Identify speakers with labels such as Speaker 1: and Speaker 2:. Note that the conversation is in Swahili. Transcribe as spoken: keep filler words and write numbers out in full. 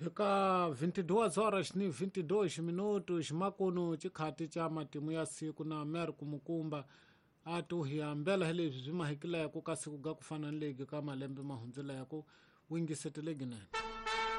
Speaker 1: eka vinte e duas horas ni vinte e dois minutos makuno chikhati cha matimu ya siku na Ameriku Mukumba atu hiyambela hele vimahikila yaku kasi kuga kufana nlegi ka malembe mahundzela yaku wingisetelegi nene